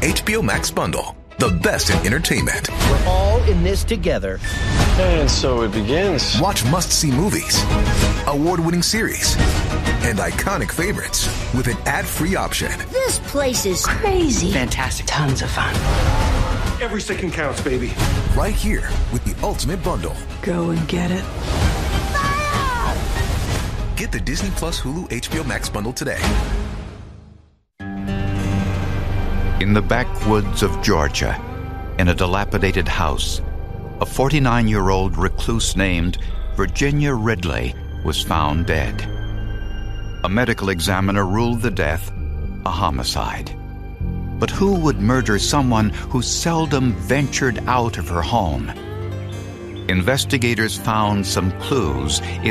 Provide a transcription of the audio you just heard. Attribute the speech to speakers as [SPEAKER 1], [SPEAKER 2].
[SPEAKER 1] HBO Max bundle. The best in entertainment.
[SPEAKER 2] We're all in this together.
[SPEAKER 3] And so it begins.
[SPEAKER 1] Watch must-see movies, award-winning series, and iconic favorites with an ad-free option.
[SPEAKER 4] This place is crazy.
[SPEAKER 5] Fantastic. Tons of fun.
[SPEAKER 3] Every second counts, baby.
[SPEAKER 1] Right here with the ultimate bundle.
[SPEAKER 5] Go and get it.
[SPEAKER 1] Get the Disney Plus Hulu HBO Max bundle today.
[SPEAKER 6] In the backwoods of Georgia, in a dilapidated house, a 49-year-old recluse named Virginia Ridley was found dead. A medical examiner ruled the death a homicide. But who would murder someone who seldom ventured out of her home? Investigators found some clues in